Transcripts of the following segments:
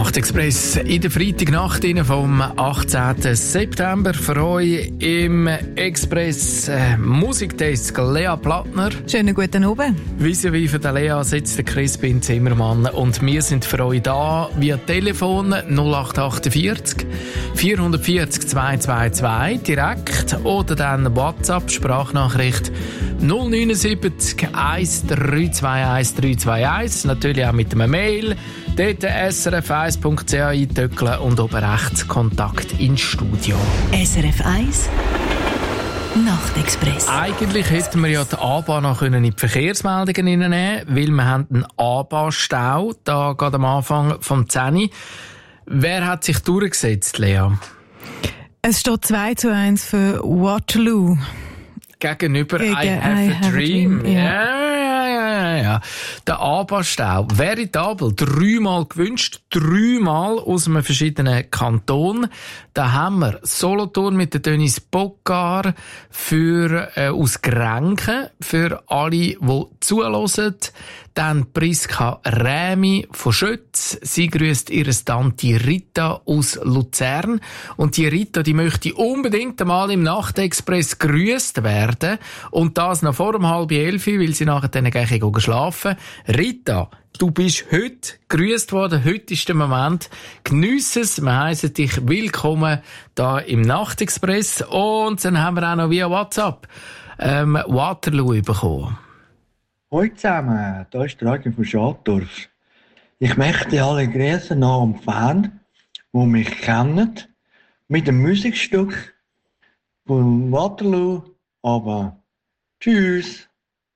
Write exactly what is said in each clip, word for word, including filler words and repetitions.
Nachtexpress in der Freitagnacht vom achtzehnten September. Für euch im Express äh, Musikdesk Lea Plattner. Schönen guten Abend. Vis-à-vis von der Lea sitzt der Crispin Zimmermann und wir sind für euch da via Telefon null acht achtundvierzig vierhundertvierzig zweihundertzweiundzwanzig direkt oder dann WhatsApp Sprachnachricht null neunundsiebzig eins drei zwei eins drei zwei eins, natürlich auch mit einem Mail. Dort s r f eins punkt c h eintöckeln und oben rechts Kontakt ins Studio. S R F eins Nachtexpress. Eigentlich hätten wir ja die A-Bahn noch in die Verkehrsmeldungen hineinnehmen können, weil wir haben einen A-Bahn-Stau, da gerade am Anfang vom zehn. Wer hat sich durchgesetzt, Lea? Es steht zwei zu eins für Waterloo. Gegenüber Gegen I Have I a have Dream. a dream, ja. Ja, ja, ja, ja. Der A-Bahn-Stau, veritabel, dreimal gewünscht, dreimal aus einem verschiedenen Kanton. Da haben wir Solothurn mit der Dennis Bockar für, äh, aus Grenken, für alle, die zuhören. Dann Priska Rämi von Schötz. Sie grüßt ihre Tante Rita aus Luzern. Und die Rita, die möchte unbedingt einmal im Nachtexpress grüßt werden. Und das noch vor um halb elf, weil sie nachher dann gleich schlafen. Rita, du bist heute grüßt worden. Heute ist der Moment. Geniesse es. Wir heissen dich willkommen da im Nachtexpress. Und dann haben wir auch noch via WhatsApp ähm, Waterloo bekommen. Hallo zusammen, hier ist der Ragi von Schadorf. Ich möchte alle grüßen nach dem Fan, die mich kennen, mit dem Musikstück von Waterloo, aber tschüss.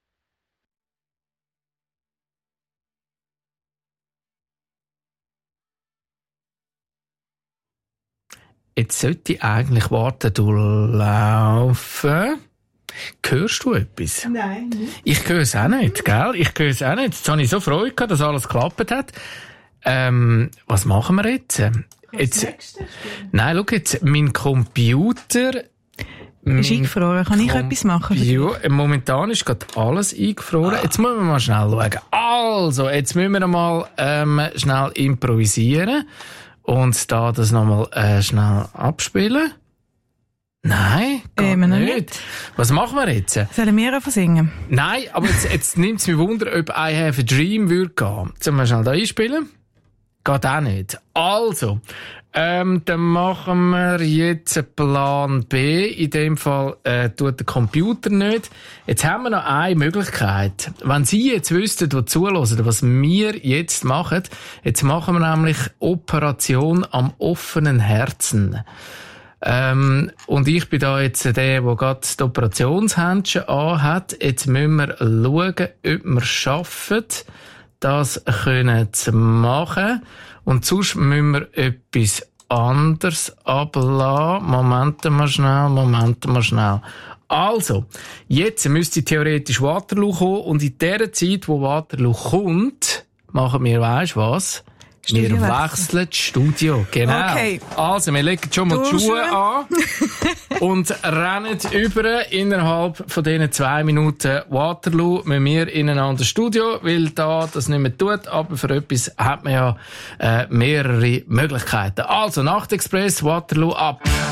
Jetzt sollte ich eigentlich warten, du laufen. Hörst du etwas? Nein, nicht. Ich höre es auch nicht, gell? Ich höre es auch nicht. Jetzt habe ich so Freude gehabt, dass alles geklappt hat. Ähm, was machen wir jetzt? jetzt Nein, schau jetzt, mein Computer... Ist eingefroren. Kann ich Com- etwas machen? Ja, momentan ist gerade alles eingefroren. Ah. Jetzt müssen wir mal schnell schauen. Also, jetzt müssen wir mal ähm, schnell improvisieren und da das nochmal äh, schnell abspielen. Nein, geht Äh, nicht. nicht. Was machen wir jetzt? Sollen wir einfach singen? Nein, aber jetzt, jetzt nimmt es mich Wunder, ob I Have a Dream würde gehen. Sollen wir schnell da einspielen? Geht auch nicht. Also, ähm, dann machen wir jetzt Plan B. In dem Fall äh, tut der Computer nicht. Jetzt haben wir noch eine Möglichkeit. Wenn Sie jetzt wüssten, die zuhören, was wir jetzt machen, jetzt machen wir nämlich Operation am offenen Herzen. Ähm, und ich bin da jetzt der, der gerade das Operationshändchen anhat. Jetzt müssen wir schauen, ob wir es schaffen, das können zu machen. Und sonst müssen wir etwas anderes ablassen. Moment mal schnell, Moment mal schnell. Also, jetzt müsste theoretisch Waterloo kommen. Und in der Zeit, wo Waterloo kommt, machen wir, weisst was? Wir wechseln das Studio, genau. Okay. Also, wir legen schon mal die Schuhe an und rennen über innerhalb von diesen zwei Minuten Waterloo mit mir ineinander Studio, weil da das nicht mehr tut, aber für etwas hat man ja äh, mehrere Möglichkeiten. Also, Nachtexpress, Waterloo ab.